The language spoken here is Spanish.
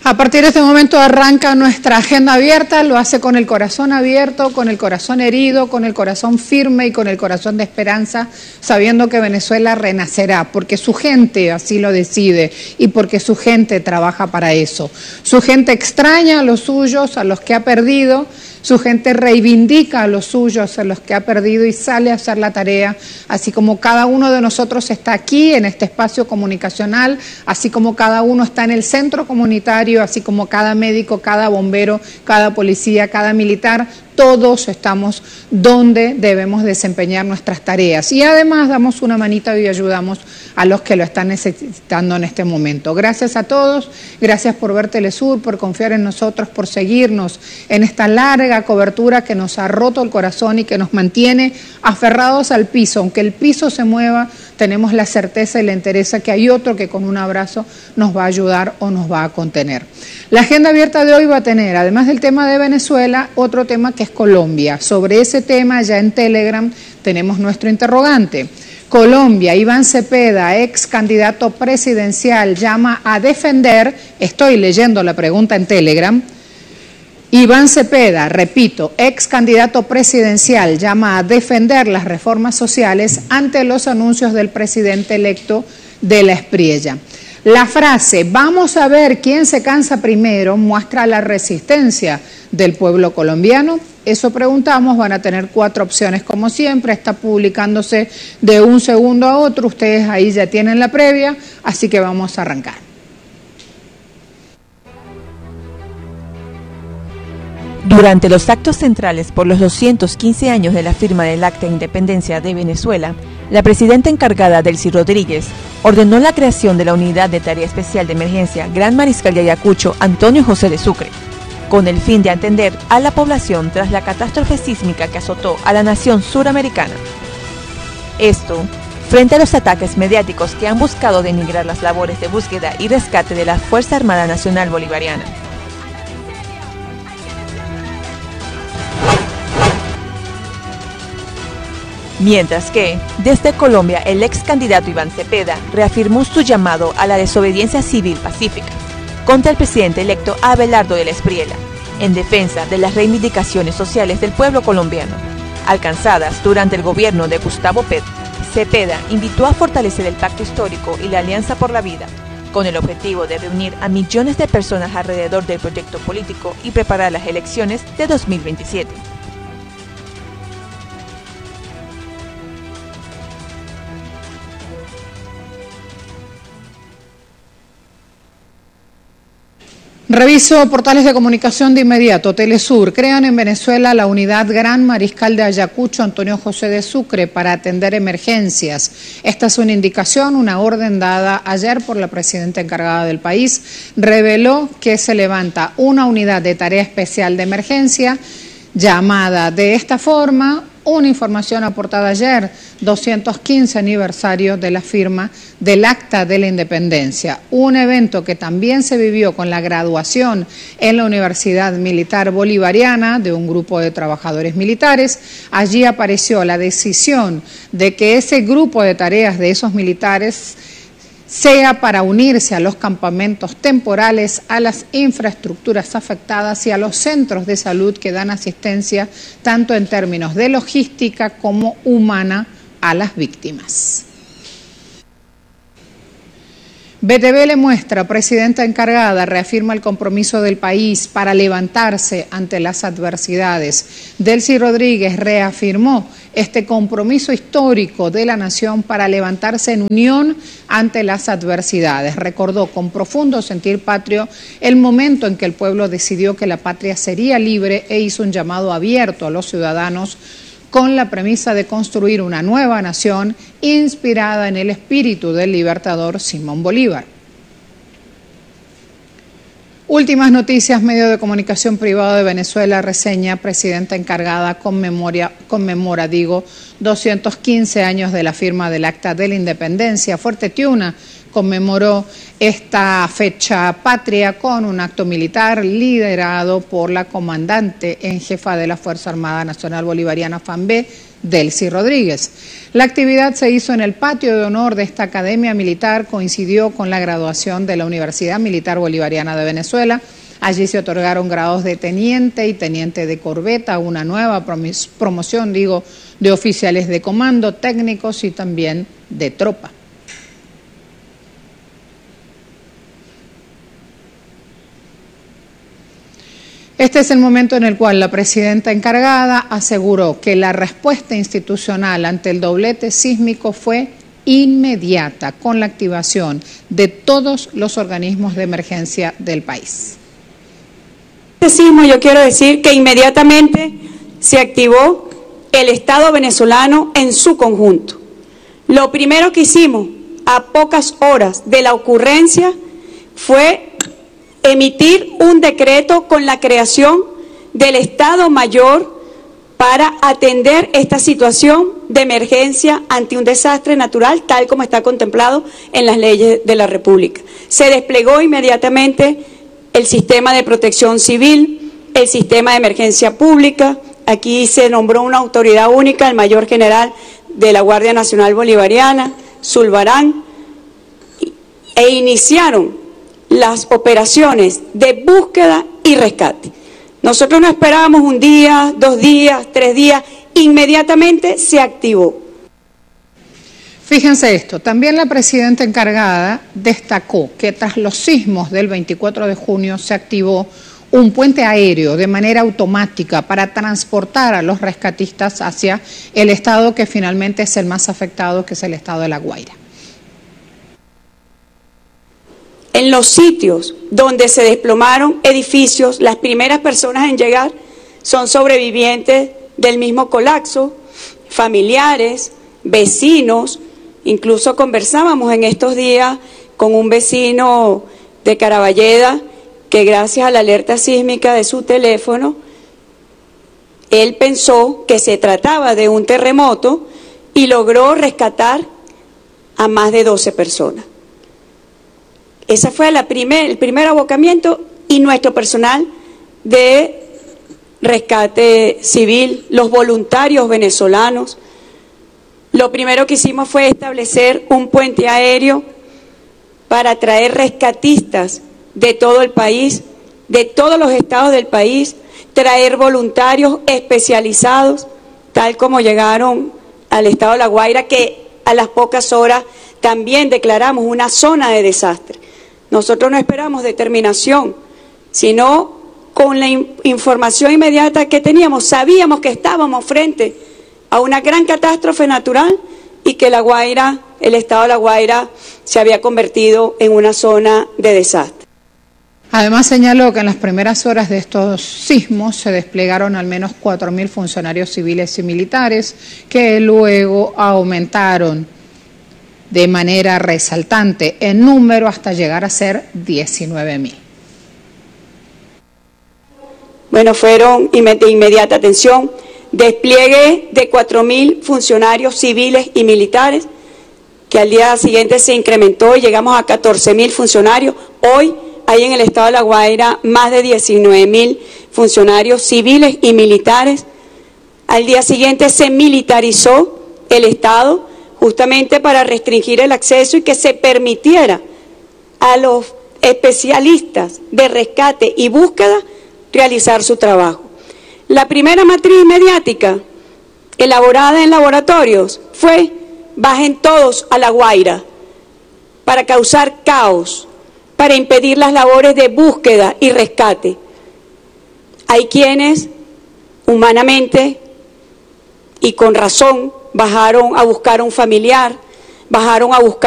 A partir de este momento arranca nuestra agenda abierta, lo hace con el corazón abierto, con el corazón herido, con el corazón firme y con el corazón de esperanza, sabiendo que Venezuela renacerá, porque su gente así lo decide y porque su gente trabaja para eso. Su gente extraña a los suyos, a los que ha perdido, su gente reivindica a los suyos, a los que ha perdido y sale a hacer la tarea, así como cada uno de nosotros está aquí en este espacio comunicacional, así como cada uno está en el centro comunitario, así como cada médico, cada bombero, cada policía, cada militar, todos estamos donde debemos desempeñar nuestras tareas y además damos una manita y ayudamos a los que lo están necesitando en este momento. Gracias a todos, gracias por ver Telesur, por confiar en nosotros, por seguirnos en esta larga cobertura que nos ha roto el corazón y que nos mantiene aferrados al piso. Aunque el piso se mueva, tenemos la certeza y la entereza que hay otro que con un abrazo nos va a ayudar o nos va a contener. La agenda abierta de hoy va a tener, además del tema de Venezuela, otro tema que es Colombia. Sobre ese tema ya en Telegram tenemos nuestro interrogante. Colombia, Iván Cepeda, ex candidato presidencial, llama a defender, estoy leyendo la pregunta en Telegram, Iván Cepeda, repito, ex candidato presidencial, llama a defender las reformas sociales ante los anuncios del presidente electo de la Espriella. La frase, vamos a ver quién se cansa primero, muestra la resistencia del pueblo colombiano. Eso preguntamos, van a tener 4 opciones como siempre, está publicándose de un segundo a otro, ustedes ahí ya tienen la previa, así que vamos a arrancar. Durante los actos centrales por los 215 años de la firma del Acta de Independencia de Venezuela, la presidenta encargada, Delcy Rodríguez, ordenó la creación de la Unidad de Tarea Especial de Emergencia Gran Mariscal de Ayacucho, Antonio José de Sucre, con el fin de atender a la población tras la catástrofe sísmica que azotó a la nación suramericana. Esto, frente a los ataques mediáticos que han buscado denigrar las labores de búsqueda y rescate de la Fuerza Armada Nacional Bolivariana. Mientras que, desde Colombia, el ex candidato Iván Cepeda reafirmó su llamado a la desobediencia civil pacífica contra el presidente electo Abelardo de la Espriella, en defensa de las reivindicaciones sociales del pueblo colombiano, alcanzadas durante el gobierno de Gustavo Petro. Cepeda invitó a fortalecer el pacto histórico y la Alianza por la Vida, con el objetivo de reunir a millones de personas alrededor del proyecto político y preparar las elecciones de 2027. Reviso portales de comunicación de inmediato. Telesur, crean en Venezuela la unidad Gran Mariscal de Ayacucho, Antonio José de Sucre, para atender emergencias. Esta es una indicación, una orden dada ayer por la presidenta encargada del país. Reveló que se levanta una unidad de tarea especial de emergencia llamada de esta forma. Una información aportada ayer, 215 aniversario de la firma del Acta de la Independencia, un evento que también se vivió con la graduación en la Universidad Militar Bolivariana de un grupo de trabajadores militares. Allí apareció la decisión de que ese grupo de tareas de esos militares sea para unirse a los campamentos temporales, a las infraestructuras afectadas y a los centros de salud que dan asistencia, tanto en términos de logística como humana, a las víctimas. BTV le muestra, presidenta encargada, reafirma el compromiso del país para levantarse ante las adversidades. Delcy Rodríguez reafirmó este compromiso histórico de la nación para levantarse en unión ante las adversidades. Recordó con profundo sentir patrio el momento en que el pueblo decidió que la patria sería libre e hizo un llamado abierto a los ciudadanos con la premisa de construir una nueva nación inspirada en el espíritu del libertador Simón Bolívar. Últimas noticias, medio de comunicación privado de Venezuela reseña, presidenta encargada conmemora 215 años de la firma del Acta de la Independencia. Fuerte Tiuna conmemoró esta fecha patria con un acto militar liderado por la comandante en jefa de la Fuerza Armada Nacional Bolivariana, FANB, Delcy Rodríguez. La actividad se hizo en el patio de honor de esta academia militar, coincidió con la graduación de la Universidad Militar Bolivariana de Venezuela. Allí se otorgaron grados de teniente y teniente de corbeta, una nueva promoción, de oficiales de comando, técnicos y también de tropa. Este es el momento en el cual la presidenta encargada aseguró que la respuesta institucional ante el doblete sísmico fue inmediata, con la activación de todos los organismos de emergencia del país. Este sismo, yo quiero decir que inmediatamente se activó el Estado venezolano en su conjunto. Lo primero que hicimos a pocas horas de la ocurrencia fue emitir un decreto con la creación del Estado Mayor para atender esta situación de emergencia ante un desastre natural, tal como está contemplado en las leyes de la República. Se desplegó inmediatamente el sistema de protección civil, el sistema de emergencia pública. Aquí se nombró una autoridad única, el mayor general de la Guardia Nacional Bolivariana, Zulbarán, e iniciaron las operaciones de búsqueda y rescate. Nosotros no esperábamos un día, 2 días, 3 días, inmediatamente se activó. Fíjense esto, también la presidenta encargada destacó que tras los sismos del 24 de junio se activó un puente aéreo de manera automática para transportar a los rescatistas hacia el estado que finalmente es el más afectado, que es el estado de La Guaira. En los sitios donde se desplomaron edificios, las primeras personas en llegar son sobrevivientes del mismo colapso, familiares, vecinos. Incluso conversábamos en estos días con un vecino de Caraballeda que gracias a la alerta sísmica de su teléfono, él pensó que se trataba de un terremoto y logró rescatar a más de 12 personas. Ese fue el primer abocamiento, y nuestro personal de rescate civil, los voluntarios venezolanos. Lo primero que hicimos fue establecer un puente aéreo para traer rescatistas de todo el país, de todos los estados del país, traer voluntarios especializados, tal como llegaron al estado de La Guaira, que a las pocas horas también declaramos una zona de desastre. Nosotros no esperamos determinación, sino con la información inmediata que teníamos, sabíamos que estábamos frente a una gran catástrofe natural y que La Guaira, el estado de La Guaira, se había convertido en una zona de desastre. Además señaló que en las primeras horas de estos sismos se desplegaron al menos 4.000 funcionarios civiles y militares, que luego aumentaron de manera resaltante en número hasta llegar a ser 19.000. Bueno, fueron de inmediata atención, despliegue de 4.000 funcionarios civiles y militares, que al día siguiente se incrementó y llegamos a 14.000 funcionarios. Hoy hay en el estado de La Guaira más de 19.000 funcionarios civiles y militares. Al día siguiente se militarizó el estado, justamente para restringir el acceso y que se permitiera a los especialistas de rescate y búsqueda realizar su trabajo. La primera matriz mediática elaborada en laboratorios fue: bajen todos a La Guaira, para causar caos, para impedir las labores de búsqueda y rescate. Hay quienes humanamente y con razón bajaron a buscar a un familiar, bajaron a buscar